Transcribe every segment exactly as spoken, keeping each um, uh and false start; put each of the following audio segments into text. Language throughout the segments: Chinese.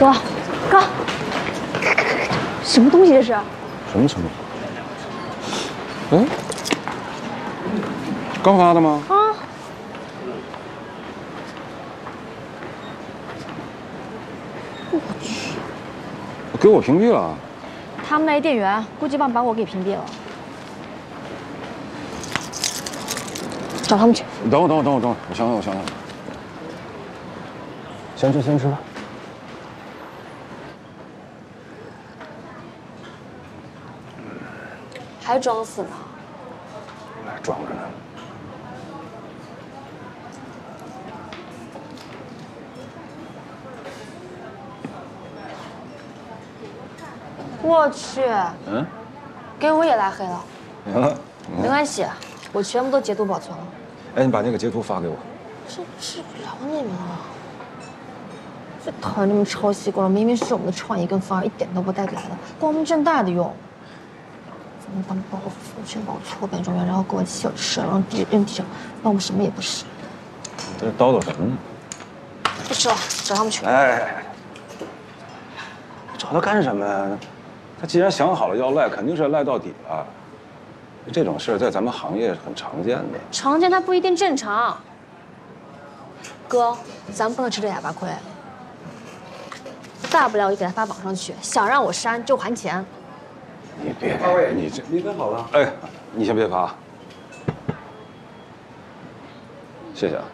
哥，哥，什么东西这是？ 什么程度？哎，刚发的吗？ 啊！我去， 给我屏蔽了。 他们那店员估计忘把我给屏蔽了。找他们去。 等我，等我，等我，等我，我想想，我想想。先吃，先吃吧。 还装死呢？ 装着呢。 我去， 嗯， 给我也拉黑了。 啊， 没关系，我全部都截图保存了。 哎，你把那个截图发给我。 这治不了你们了。最讨厌你们抄袭过了，明明是我们的创意跟方案，一点都不带改的，光明正大的用。 你们把我父亲把我错本中原，然后给我弃我吃，然后地扔地上，那我们什么也不是。 这是叨叨什么呢？ 不吃了，找他们去。 哎哎哎！找他干什么呀？他既然想好了要赖，肯定是赖到底了。这种事在咱们行业很常见的。 常见它不一定正常。哥，咱们不能吃这哑巴亏。大不了我就给他发网上去，想让我删就还钱。 你别， 二位， 你这离分好了。 哎，你先别发，谢谢啊。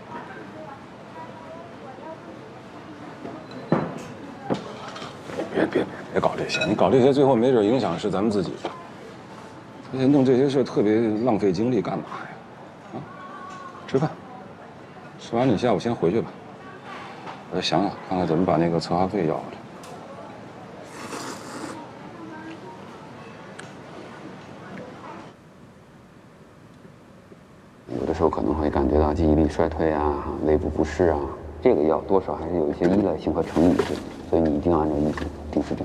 别别别别搞这些，你搞这些最后没准影响是咱们自己的。而且弄这些事特别浪费精力，干嘛呀？啊，吃饭，吃完你下午先回去吧。我再想想，看看怎么把那个策划费要回来。 有的时候可能会感觉到记忆力衰退啊，胃部不适啊，这个药多少还是有一些依赖性和成瘾性，所以你一定要按照医嘱定时定。